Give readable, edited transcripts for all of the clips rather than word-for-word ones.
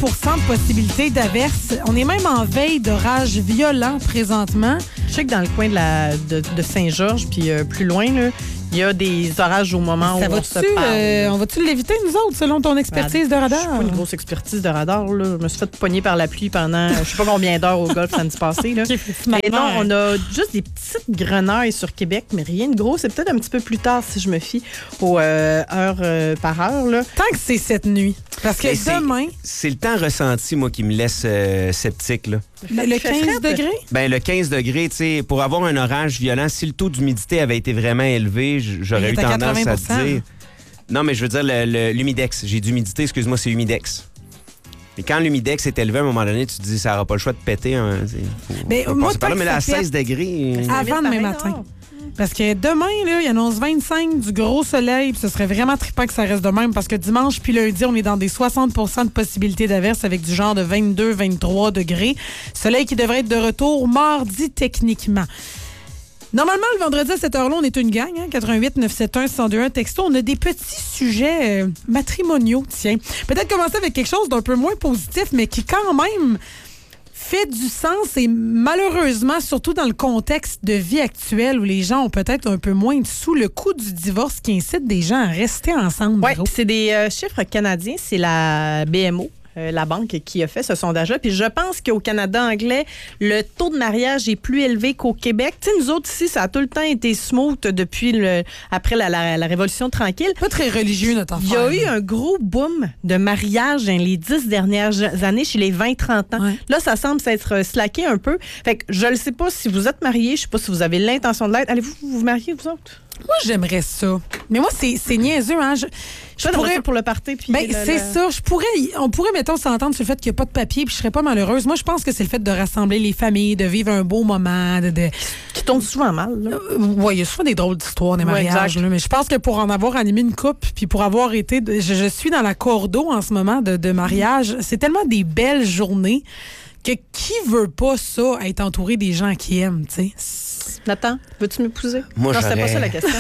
de possibilité d'averse. On est même en veille d'orage violent présentement. Je sais que dans le coin de Saint-Georges, puis plus loin, là, il y a des orages au moment où on se parle. On va-tu l'éviter, nous autres, selon ton expertise de radar? Je suis pas une grosse expertise de radar. Là. Je me suis fait pogner par la pluie pendant je sais pas combien d'heures au golf samedi passé. Là. Et non, on a juste des petites grenailles sur Québec, mais rien de gros. C'est peut-être un petit peu plus tard si je me fie aux heures par heure. Là. Tant que c'est cette nuit. Parce que demain... C'est le temps ressenti, moi, qui me laisse sceptique, là. Le 15 degrés? Ben, le 15 degrés, tu sais, pour avoir un orage violent, si le taux d'humidité avait été vraiment élevé, j'aurais eu tendance à te dire... Non, mais je veux dire l'humidex. J'ai d'humidité, excuse-moi, c'est humidex. Et quand l'humidex est élevé, à un moment donné, tu te dis, ça n'aura pas le choix de péter. Hein, mais moi, mais là, à 16 degrés... Avant demain matin. Parce que demain, là, il annonce 25, du gros soleil, puis ce serait vraiment trippant que ça reste de même, parce que dimanche puis lundi, on est dans des 60 de possibilités d'averse avec du genre de 22, 23 degrés. Soleil qui devrait être de retour mardi techniquement. Normalement, le vendredi à cette heure-là, on est une gang, hein, 88 971 1021 texto. On a des petits sujets matrimoniaux, tiens. Peut-être commencer avec quelque chose d'un peu moins positif, mais qui quand même... fait du sens et malheureusement, surtout dans le contexte de vie actuelle où les gens ont peut-être un peu moins sous le coup du divorce qui incite des gens à rester ensemble. Oui, c'est des chiffres canadiens. C'est la BMO. La banque qui a fait ce sondage-là. Puis je pense qu'au Canada anglais, le taux de mariage est plus élevé qu'au Québec. Tu sais, nous autres ici, ça a tout le temps été smooth depuis après la Révolution tranquille. Pas très religieux, notre affaire. Il y a eu un gros boom de mariage dans les 10 dernières années chez les 20-30 ans. Ouais. Là, ça semble s'être slacké un peu. Fait que je ne sais pas si vous êtes mariés, je sais pas si vous avez l'intention de l'être. Allez-vous vous marier, vous autres? Moi, j'aimerais ça. Mais moi, c'est niaiseux, hein. Je pourrais pour le party. Puis c'est ça. On pourrait, mettons, s'entendre sur le fait qu'il n'y a pas de papier puis je serais pas malheureuse. Moi, je pense que c'est le fait de rassembler les familles, de vivre un beau moment. Qui tombe souvent mal. Oui, il y a souvent des drôles d'histoires, des mariages. Là, mais je pense que pour en avoir animé une couple puis pour avoir été... Je suis dans la cordeau en ce moment de mariage. C'est tellement des belles journées que qui veut pas ça, être entouré des gens qui aiment, tu sais? Nathan, veux-tu m'épouser? Moi, non, c'était pas ça la question.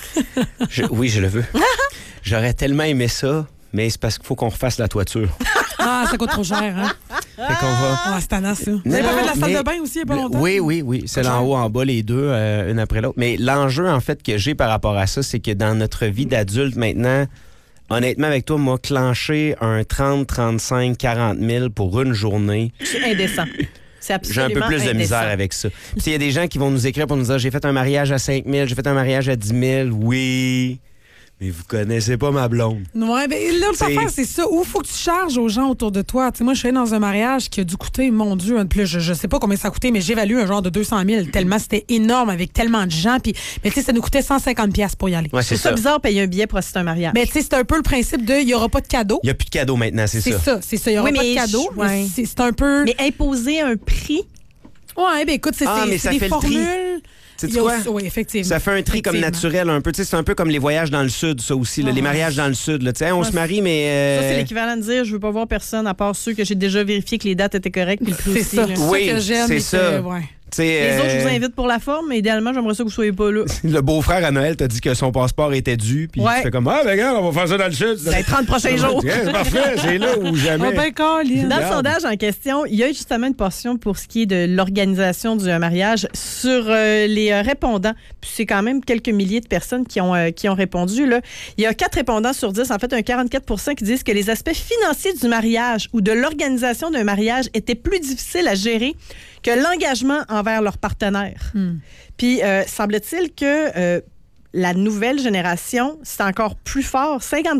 Oui, je le veux. J'aurais tellement aimé ça, mais c'est parce qu'il faut qu'on refasse la toiture. Ah, ça coûte trop cher, hein? Fait qu'on va... Ah, c'est tannant, ça. Vous avez pas fait de la salle de bain aussi il y a pas longtemps? Oui. C'est là en haut, en bas, les deux, une après l'autre. Mais l'enjeu, en fait, que j'ai par rapport à ça, c'est que dans notre vie d'adulte, maintenant, honnêtement, avec toi, moi, clencher un 30, 35, 40 000 pour une journée... C'est indécent. J'ai un peu plus de misère avec ça. Puis il y a des gens qui vont nous écrire pour nous dire « J'ai fait un mariage à 5 000, j'ai fait un mariage à 10 000. » Oui, mais vous connaissez pas ma blonde. Ouais, bien là, l'affaire, c'est ça. Où il faut que tu charges aux gens autour de toi. T'sais, moi, je suis allée dans un mariage qui a dû coûter, mon Dieu, plus, je sais pas combien ça a coûté, mais j'évalue un genre de 200 000 tellement c'était énorme avec tellement de gens. Puis, mais tu sais, ça nous coûtait 150 $ pour y aller. Ouais, c'est ça bizarre payer un billet pour assister à un mariage. Mais tu sais, c'est un peu le principe de il y aura pas de cadeau. Il y a plus de cadeau maintenant, c'est ça. C'est ça. Il y aura pas de cadeau. Ouais. C'est un peu. Mais imposer un prix. Ouais, ben écoute, c'est des formules. C'est quoi? Oui, effectivement. Ça fait un tri comme naturel un peu. C'est un peu comme les voyages dans le sud, ça aussi. Les mariages dans le sud. Là. On se marie, mais... Ça, c'est l'équivalent de dire je veux pas voir personne à part ceux que j'ai déjà vérifié que les dates étaient correctes. Puis le prix c'est aussi, ça. Oui, que j'aime. c'est ça. Les autres, je vous invite pour la forme, mais idéalement, j'aimerais ça que vous soyez pas là. Le beau-frère à Noël t'a dit que son passeport était dû, puis tu fais comme ah, ben regarde, on va faire ça dans le sud. C'est les 30 prochains jours. C'est parfait, c'est là ou jamais. Dans le sondage en question, il y a justement une portion pour ce qui est de l'organisation du mariage sur les répondants. Puis c'est quand même quelques milliers de personnes qui ont répondu. Là. Il y a 4 répondants sur 10, en fait, un 44% qui disent que les aspects financiers du mariage ou de l'organisation d'un mariage étaient plus difficiles à gérer que l'engagement envers leur partenaire. Puis, semble-t-il que la nouvelle génération, c'est encore plus fort.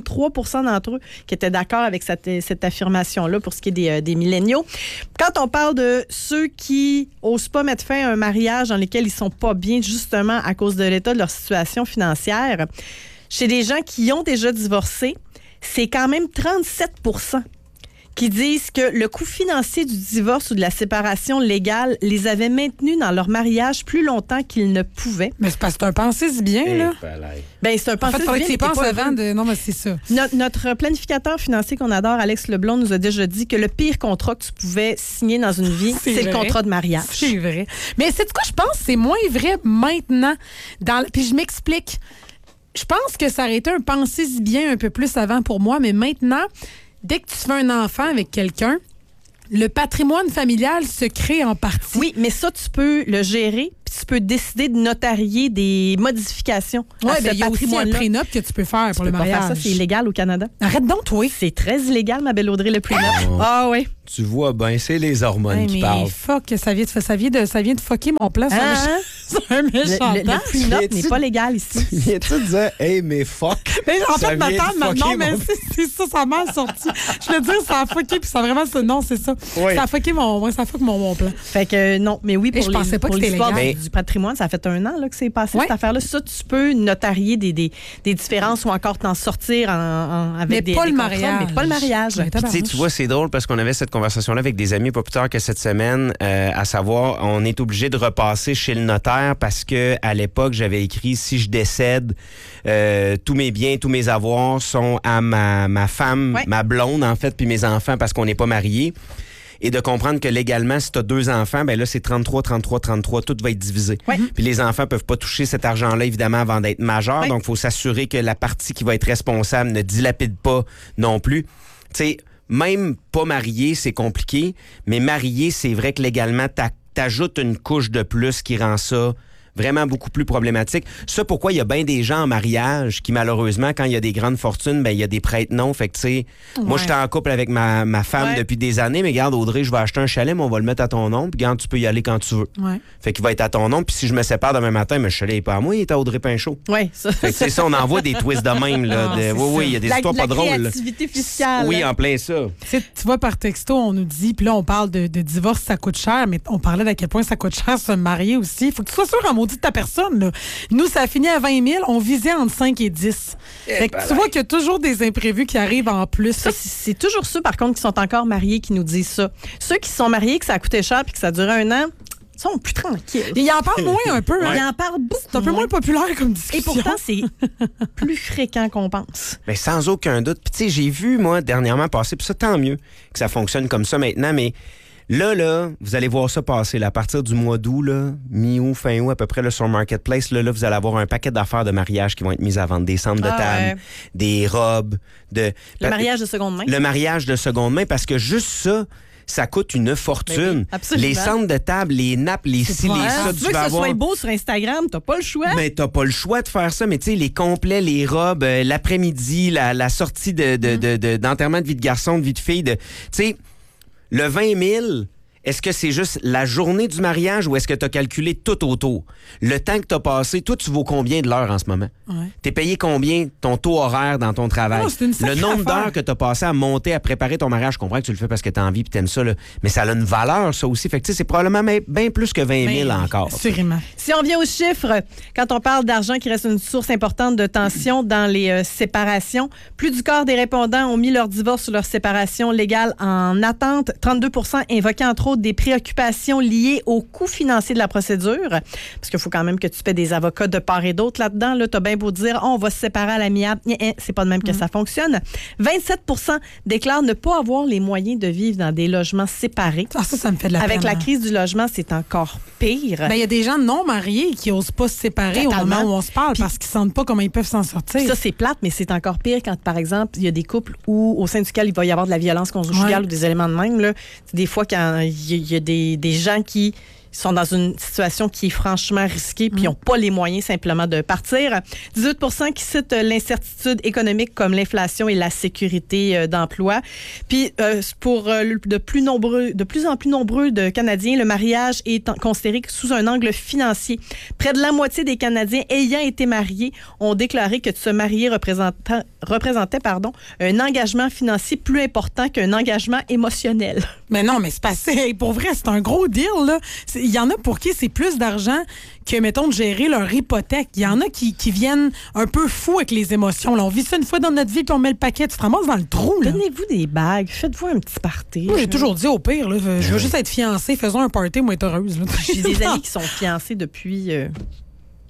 53% d'entre eux qui étaient d'accord avec cette affirmation-là pour ce qui est des milléniaux. Quand on parle de ceux qui n'osent pas mettre fin à un mariage dans lequel ils sont pas bien, justement, à cause de l'état de leur situation financière, chez des gens qui ont déjà divorcé, c'est quand même 37% qui disent que le coût financier du divorce ou de la séparation légale les avait maintenus dans leur mariage plus longtemps qu'ils ne pouvaient. Mais c'est parce que c'est un pensée bien, là. Ben, c'est un pensée bien. En fait, il faut que tu penses avant de... Non, mais c'est ça. Notre planificateur financier qu'on adore, Alex Leblond, nous a déjà dit que le pire contrat que tu pouvais signer dans une vie, c'est le contrat de mariage. C'est vrai. Mais c'est quoi, je pense que c'est moins vrai maintenant. Puis je m'explique. Je pense que ça aurait été un pensée bien un peu plus avant pour moi, mais maintenant... dès que tu fais un enfant avec quelqu'un, le patrimoine familial se crée en partie. Oui, mais ça, tu peux le gérer, puis tu peux décider de notarier des modifications à ce il y a aussi un prénup que tu peux faire pour le mariage. Pas faire ça, c'est illégal au Canada. Arrête donc, toi. C'est très illégal, ma belle Audrey, le prénup. Ah oui. Tu vois, c'est les hormones qui parlent. Fuck, ça vient de fucker mon plan. C'est un méchant. Le prénup n'est pas légal ici. Viens-tu dire, hey, mais fuck? Mais en fait, ma tante, non, mais c'est ça, ça m'a sorti. Je veux dire, ça a fucké, puis ça vraiment, non, c'est ça. Oui. Ça a fucké mon plan. Fait que non, mais oui, pour l'histoire du patrimoine, ça fait 1 an là, que c'est passé, cette affaire-là. Ça, tu peux notarier des différences ou encore t'en sortir avec des mariage. Mais pas le mariage. Tu vois, c'est drôle parce qu'on avait cette conversation-là avec des amis pas plus tard que cette semaine, à savoir, on est obligé de repasser chez le notaire parce que à l'époque, j'avais écrit si je décède, tous mes biens, tous mes avoirs sont à ma femme, ma blonde en fait, puis mes enfants parce qu'on n'est pas mariés. Et de comprendre que légalement, si tu as 2 enfants, ben là, c'est 33, 33, 33, tout va être divisé. Puis les enfants peuvent pas toucher cet argent-là, évidemment, avant d'être majeurs. Donc, il faut s'assurer que la partie qui va être responsable ne dilapide pas non plus. Tu sais, même pas marié, c'est compliqué, mais marié, c'est vrai que légalement, t'ajoutes une couche de plus qui rend ça vraiment beaucoup plus problématique. Ça, pourquoi il y a bien des gens en mariage qui, malheureusement, quand il y a des grandes fortunes, ben il y a des prête-noms. Fait que, tu sais, moi, j'étais en couple avec ma femme depuis des années, mais regarde, Audrey, je vais acheter un chalet, mais on va le mettre à ton nom, puis regarde, tu peux y aller quand tu veux. Fait qu'il va être à ton nom, puis si je me sépare demain matin, mais le chalet n'est pas à moi, il est à Audrey Pinchot. Ça. Fait que, tu sais, ça, on envoie des twists de même, là. Oui, il y a des histoires pas drôles. La créativité fiscale. Oui, en plein ça. Tu vois, par texto, on nous dit, puis là, on parle de divorce, ça coûte cher, mais on parlait d'à quel point ça coûte cher se marier aussi. Il faut que tu sois sûr en maudit de ta personne. Là. Nous, ça a fini à 20 000. On visait entre 5 et 10. Fait que tu vois qu'il y a toujours des imprévus qui arrivent en plus. Ça, c'est toujours ceux, par contre, qui sont encore mariés qui nous disent ça. Ceux qui sont mariés, que ça a coûté cher puis que ça a duré 1 an, sont plus tranquilles. Ils en parlent moins un peu. Hein? Ils en parlent beaucoup. C'est un peu moins populaire comme discussion. Et pourtant, c'est plus fréquent qu'on pense. Mais sans aucun doute. Puis tu sais, j'ai vu, moi, dernièrement passer, puis ça, tant mieux que ça fonctionne comme ça maintenant, mais là, vous allez voir ça passer. Là, à partir du mois d'août, mi-août, fin août, à peu près, là, sur Marketplace, là, vous allez avoir un paquet d'affaires de mariage qui vont être mises à vendre. Des centres de table, des robes. Le mariage de seconde main. Le mariage de seconde main, parce que juste ça coûte une fortune. Oui, les centres de table, les nappes, les ci, les ça. Tu veux que ça soit beau sur Instagram, t'as pas le choix. Mais t'as pas le choix de faire ça. Mais tu sais, les complets, les robes, l'après-midi, la sortie d'enterrement de vie de garçon, de vie de fille. Tu sais, le 20 000... Est-ce que c'est juste la journée du mariage ou est-ce que tu as calculé tout autour? Le temps que tu as passé, toi, tu vaux combien de l'heure en ce moment? T'es payé combien ton taux horaire dans ton travail? Le nombre d'heures que tu as passé à monter, à préparer ton mariage, je comprends que tu le fais parce que tu as envie et tu aimes ça, là. Mais ça a une valeur, ça aussi. Fait que c'est probablement bien plus que 20 000 encore. Sûrement. Si on vient aux chiffres, quand on parle d'argent qui reste une source importante de tension dans les séparations, plus du quart des répondants ont mis leur divorce ou leur séparation légale en attente. 32 % invoquant entre autres des préoccupations liées au coût financier de la procédure. Parce qu'il faut quand même que tu paies des avocats de part et d'autre là-dedans. Là, tu as bien beau dire, on va se séparer à l'amiable. C'est pas de même que ça fonctionne. 27 % déclarent ne pas avoir les moyens de vivre dans des logements séparés. Ça me fait de la peine. Avec la crise du logement, c'est encore pire. Il y a des gens non mariés qui n'osent pas se séparer au moment où on se parle parce qu'ils ne sentent pas comment ils peuvent s'en sortir. Ça, c'est plate, mais c'est encore pire quand, par exemple, il y a des couples où, au sein duquel il va y avoir de la violence conjugale ou des éléments de même. Là. Des fois, quand il y a des gens qui sont dans une situation qui est franchement risquée puis ils n'ont pas les moyens simplement de partir. 18 % qui citent l'incertitude économique comme l'inflation et la sécurité d'emploi. Puis pour de plus en plus nombreux de Canadiens, le mariage est considéré sous un angle financier. Près de la moitié des Canadiens ayant été mariés ont déclaré que de se marier représentait un engagement financier plus important qu'un engagement émotionnel. Mais non, mais c'est passé. Pour vrai, c'est un gros deal, là. Il y en a pour qui c'est plus d'argent que, mettons, de gérer leur hypothèque. Il y en a qui viennent un peu fous avec les émotions. Là, on vit ça une fois dans notre vie puis on met le paquet. Tu te ramasses dans le trou. Là. Donnez-vous des bagues. Faites-vous un petit party. Moi, j'ai toujours dit au pire, là, je veux juste être fiancée. Faisons un party, moi, être heureuse. Là. J'ai des amis qui sont fiancés depuis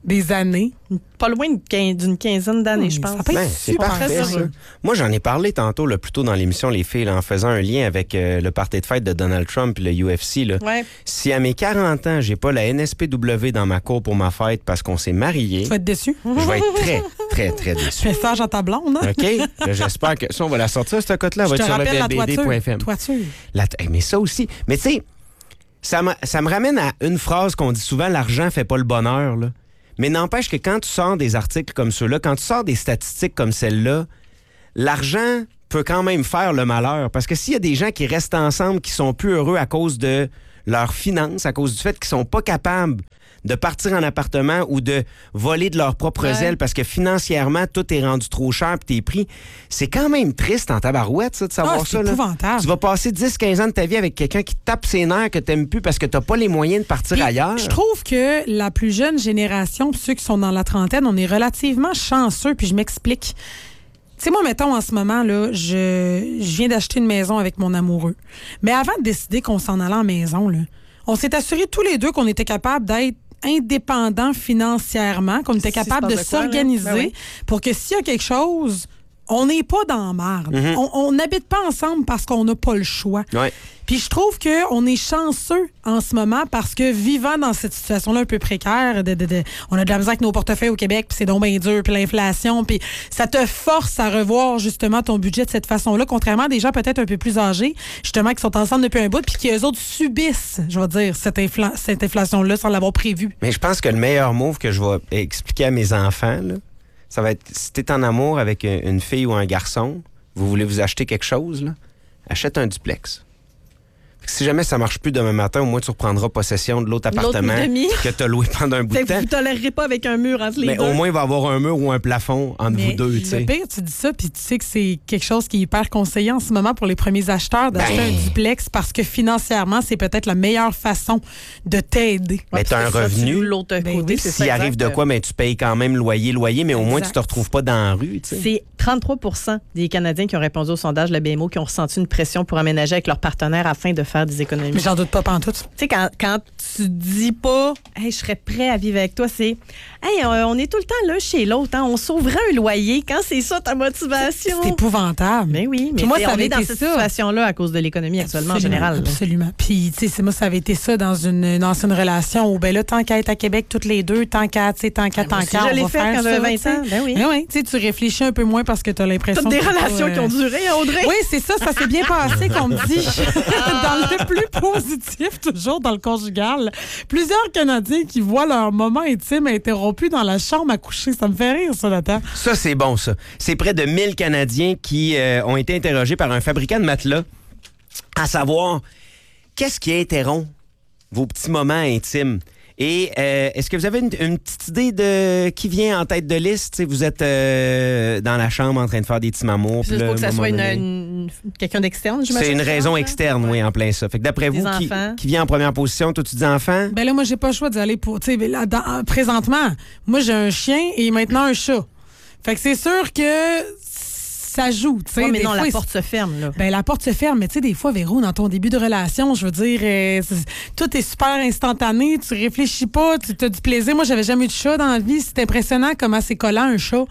Des années. Pas loin d'une quinzaine d'années, je pense. Ça peut être c'est parfait, ça. Moi, j'en ai parlé tantôt, là, plus tôt dans l'émission, les filles, là, en faisant un lien avec le party de fête de Donald Trump et le UFC. Là. Ouais. Si à mes 40 ans, j'ai pas la NSPW dans ma cour pour ma fête parce qu'on s'est mariés, Tu vas être déçu. je vais être très, très, très déçu. Message à ta blonde. Hein? OK? Là, j'espère que ça, on va la sortir, cette cote-là. Elle va Je être te sur le rappelle la BLBD.fm. toiture. Mais ça aussi. Mais tu sais, ça me ramène à une phrase qu'on dit souvent, l'argent fait pas le bonheur, là. Mais n'empêche que quand tu sors des articles comme ceux-là, quand tu sors des statistiques comme celle-là, l'argent peut quand même faire le malheur. Parce que s'il y a des gens qui restent ensemble, qui sont plus heureux à cause de leurs finances, à cause du fait qu'ils sont pas capables de partir en appartement ou de voler de leurs propres ailes parce que financièrement, tout est rendu trop cher puis t'es pris. C'est quand même triste en tabarouette, ça, de savoir ça. C'est épouvantable. Tu vas passer 10-15 ans de ta vie avec quelqu'un qui te tape ses nerfs que t'aimes plus parce que t'as pas les moyens de partir Puis, ailleurs. Je trouve que la plus jeune génération, puis ceux qui sont dans la trentaine, on est relativement chanceux, puis je m'explique. Tu sais, moi, mettons, en ce moment, là, je viens d'acheter une maison avec mon amoureux. Mais avant de décider qu'on s'en allait en maison, là, on s'est assurés tous les deux qu'on était capable d'être indépendants financièrement, qu'on était capable de s'organiser pour que s'il y a quelque chose, on n'est pas dans la merde. On n'habite pas ensemble parce qu'on n'a pas le choix. Ouais. Puis je trouve qu'on est chanceux en ce moment parce que vivant dans cette situation-là un peu précaire, on a de la misère avec nos portefeuilles au Québec, puis c'est donc bien dur, puis l'inflation, puis ça te force à revoir justement ton budget de cette façon-là, contrairement à des gens peut-être un peu plus âgés, justement, qui sont ensemble depuis un bout, puis qui eux autres subissent, je vais dire, cette inflation-là sans l'avoir prévu. Mais je pense que le meilleur move que je vais expliquer à mes enfants, là, ça va être, si t'es en amour avec une fille ou un garçon, vous voulez vous acheter quelque chose, là, achète un duplex. Si jamais ça marche plus demain matin, au moins tu reprendras possession de l'autre appartement que tu as loué pendant un bout de temps. Vous ne tolérerez pas avec un mur entre les deux. Mais au moins, il va y avoir un mur ou un plafond entre vous deux. Le pire, tu dis ça, puis tu sais que c'est quelque chose qui est hyper conseillé en ce moment pour les premiers acheteurs d'acheter un duplex parce que financièrement, c'est peut-être la meilleure façon de t'aider. Mais tu as un revenu. L'autre côté, s'il arrive de quoi, tu payes quand même loyer, mais au moins tu te retrouves pas dans la rue. T'sais. C'est 33 des Canadiens qui ont répondu au sondage de la BMO qui ont ressenti une pression pour aménager avec leur partenaire afin de faire des économies. Mais j'en doute pas pantoute. Tu sais, quand tu dis pas « Hey, je serais prêt à vivre avec toi », c'est « Hey, on est tout le temps l'un chez l'autre, hein, on sauverait un loyer. » Quand c'est ça ta motivation. C'est épouvantable. Mais oui, mais moi, on est dans cette situation-là à cause de l'économie actuellement en général. Absolument. Puis, tu sais, moi, ça avait été ça dans une ancienne relation où, ben là, tant qu'à être à Québec toutes les deux, tant qu'à, je l'ai fait quand j'avais 20 ans. Ben oui. Ben oui, tu sais, tu réfléchis un peu moins parce que tu as l'impression toutes des relations qui ont duré, Audrey. Oui, c'est ça, ça s'est bien passé, qu'on me dit. Dans le plus positif, toujours dans le conjugal. Plusieurs Canadiens qui voient leur moment intime interrompu dans la chambre à coucher. Ça me fait rire, ça, Nathan. Ça, c'est bon, ça. C'est près de 1000 Canadiens qui ont été interrogés par un fabricant de matelas à savoir qu'est-ce qui interrompt vos petits moments intimes. Et est-ce que vous avez une petite idée de qui vient en tête de liste? T'sais, vous êtes dans la chambre en train de faire des petits mamours. Il faut que ça soit quelqu'un d'externe, j'imagine. C'est une raison externe, oui, en plein ça. Fait que d'après vous, qui vient en première position? Toi, tu dis enfant? Ben là, moi, j'ai pas le choix d'aller pour... Tu sais, présentement, moi, j'ai un chien et maintenant un chat. Fait que c'est sûr que... ça joue, tu sais. Ouais, mais non, la porte se ferme, là. Ben, la porte se ferme, mais tu sais, des fois, Véro, dans ton début de relation, je veux dire, tout est super instantané, tu réfléchis pas, tu as du plaisir. Moi, j'avais jamais eu de chat dans la vie. C'est impressionnant comment c'est collant, un chat.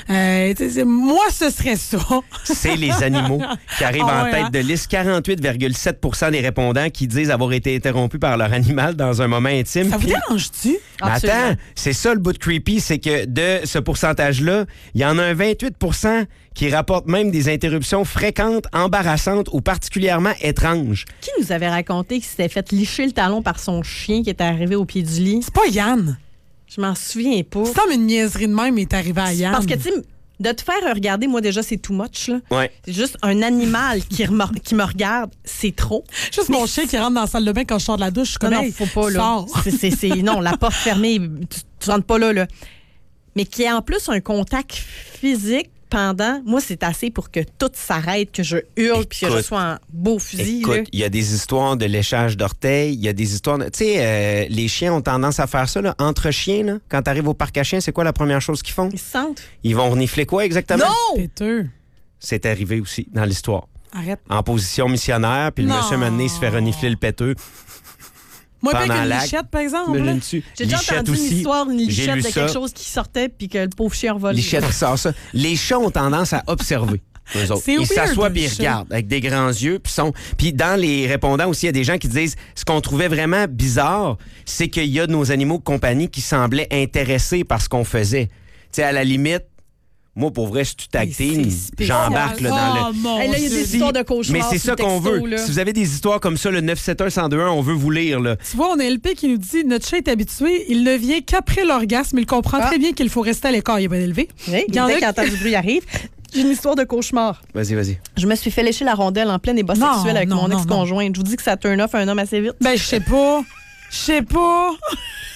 Moi, ce serait ça. C'est les animaux qui arrivent en tête de liste. 48,7 des répondants qui disent avoir été interrompus par leur animal dans un moment intime. Ça vous dérange-tu? Mais attends, c'est ça le bout de creepy, c'est que de ce pourcentage-là, il y en a un 28 qui rapportent même des interruptions fréquentes, embarrassantes ou particulièrement étranges. Qui nous avait raconté qu'il s'était fait licher le talon par son chien qui était arrivé au pied du lit? C'est pas Yann. Je m'en souviens pas. C'est comme une niaiserie de même est arrivé à Yann. Parce que, tu sais, de te faire regarder, moi, déjà, c'est too much, là. Ouais. C'est juste un animal qui me regarde, c'est trop. Juste mon chien qui rentre dans la salle de bain quand je sors de la douche, je suis comme, non, faut pas, là. Non, la porte fermée, tu rentres pas là. Mais qui a en plus un contact physique pendant, moi, c'est assez pour que tout s'arrête, que je hurle puis que je sois en beau fusil. Écoute, il y a des histoires de léchage d'orteils, il y a des histoires de... Tu sais, les chiens ont tendance à faire ça, là, entre chiens, là. Quand t'arrives au parc à chiens, c'est quoi la première chose qu'ils font? Ils se sentent. Ils vont renifler quoi exactement? Non! Péteux. C'est arrivé aussi dans l'histoire. Arrête. En position missionnaire, puis le monsieur Mané se fait renifler le péteux. Moi, avec pendant une l'acte. lichette, par exemple. là. Imagines-tu? J'ai déjà Lichette entendu aussi. une histoire d'une J'ai lichette lu de ça. quelque chose qui sortait puis que le pauvre chien revolait. Lichette qui sort ça. Les chats ont tendance à observer. Eux autres. C'est Ils weird, s'assoient le puis ils chat. regardent avec des grands yeux. Puis dans les répondants aussi, il y a des gens qui disent ce qu'on trouvait vraiment bizarre, c'est qu'il y a de nos animaux de compagnie qui semblaient intéressés par ce qu'on faisait. Tu sais, à la limite, moi, pour vrai, si tu tag team, c'est spécial. j'embarque là, dans le... Mon Hey, là, il y a Dieu. des histoires de cauchemars. Mais c'est sur ça le qu'on texto, veut. là. Si vous avez des histoires comme ça, le 971-1021, on veut vous lire. Là. Tu vois, on a LP qui nous dit notre chat est habitué, il ne vient qu'après l'orgasme. Il comprend très bien qu'il faut rester à l'écart. Il est bien élevé. Oui, Il y en dès a qu'il entend du bruit arrive. J'ai une histoire de cauchemar. Vas-y. Je me suis fait lécher la rondelle en plein débat Non, sexuel avec non, mon non, ex-conjoint. Je vous dis que ça turn off un homme assez vite. Ben, je sais pas.